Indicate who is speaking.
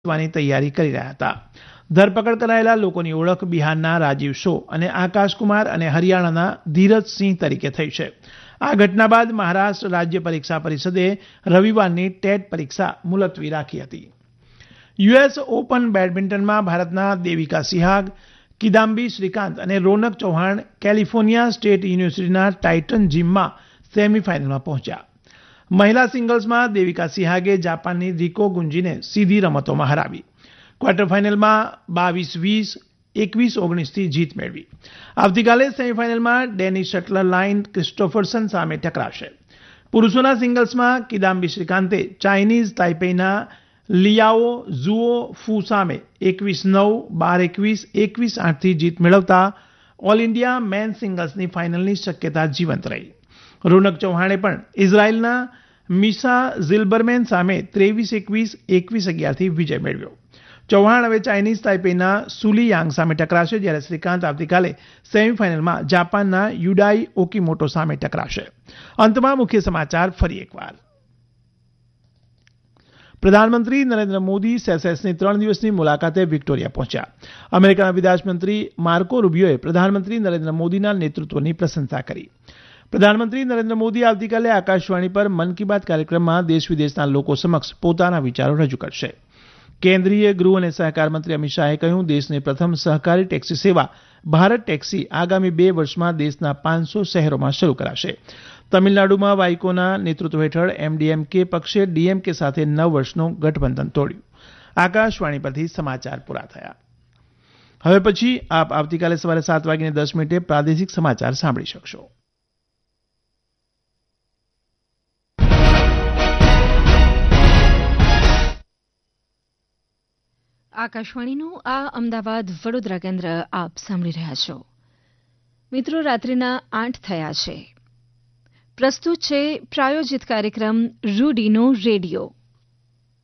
Speaker 1: કરવાની તૈયારી કરી રહ્યા હતા. ધરપકડ કરાયેલા લોકોની ઓળખ બિહારના રાજીવ શો અને આકાશકુમાર અને હરિયાણાના ધીરજસિંહ તરીકે થઈ છે. આ ઘટના બાદ મહારાષ્ટ્ર રાજ્ય પરીક્ષા પરિષદે રવિવારની ટેટ પરીક્ષા મુલતવી રાખી હતી. યુએસ ઓપન બેડમિન્ટનમાં ભારતના દેવિકા સિહાગ, કિદામ્બી શ્રીકાંત અને રોનક ચૌહાણ કેલિફોર્નિયા સ્ટેટ યુનિવર્સિટીના ટાઇટન જિમમાં સેમીફાઇનલમાં પહોંચ્યા. મહિલા સિંગલ્સમાં દેવિકા સિહાગે જાપાનની રિકો ગુંજીને સીધી રમતોમાં હરાવી ક્વાર્ટર ફાઇનલમાં 22-20, 21-19થી જીત મેળવી. આવતીકાલે સેમીફાઇનલમાં ડેનિસ શટલરલાઇન ક્રિસ્ટોફરસન સામે ટકરાશે. પુરુષોના સિંગલ્સમાં કિદામ્બી શ્રીકાંતે ચાઇનીઝ તાઇપેઈના લિયાઓ ઝુઓ ફુ સામે 21-9, 12-21, 21-8થી જીત મેળવતા ઓલ ઇન્ડિયા મેન સિંગલ્સની ફાઇનલની શક્યતા જીવંત રહી. રોનક ચૌહાણે પણ ઇઝરાયલના મિશા ઝિલ્બરમેન સામે 23-21, 21-11થી વિજય મેળવ્યો. ચૌહાણ હવે ચાઇનીઝ તાઇપેઈના સુલી યાંગ સામે ટકરાશે, જ્યારે શ્રીકાંત આવતીકાલે સેમીફાઇનલમાં જાપાનના યુડાઈ ઓકીમોટો સામે ટકરાશે. અંતમાં મુખ્ય સમાચાર ફરી એકવાર. પ્રધાનમંત્રી નરેન્દ્ર મોદી સેશેલ્સની 3 દિવસની મુલાકાતે વિક્ટોરિયા પહોંચ્યા. અમેરિકાના વિદેશમંત્રી માર્કો રૂબિયોએ પ્રધાનમંત્રી નરેન્દ્ર મોદીના નેતૃત્વની પ્રશંસા કરી. પ્રધાનમંત્રી નરેન્દ્ર મોદી આવતીકાલે આકાશવાણી પર મન કી બાત કાર્યક્રમમાં દેશ વિદેશના લોકો સમક્ષ પોતાના વિચારો રજૂ કરશે. કેન્દ્રીય ગૃહ અને સહકાર મંત્રી અમિત શાહે કહ્યું, દેશની પ્રથમ સહકારી ટેક્સી સેવા ભારત ટેક્સી આગામી 2 વર્ષમાં દેશના 500 શહેરોમાં શરૂ કરાશે. તમિલનાડુમાં વાઇકોના નેતૃત્વ હેઠળ એમડીએમકે પક્ષે ડીએમકે સાથે 9 વર્ષનું ગઠબંધન તોડ્યું. આકાશવાણી પરથી સમાચાર પૂરા થયા. હવે પછી આપ આવતીકાલે સવારે 7:10 પ્રાદેશિક સમાચાર સાંભળી શકશો.
Speaker 2: આકાશવાણીનું આ અમદાવાદ વડોદરા કેન્દ્ર આપ સાંભળી રહ્યા છો. મિત્રો, રાત્રિના 8 થયા છે. પ્રસ્તુત છે પ્રાયોજિત કાર્યક્રમ રૂડીનો રેડિયો.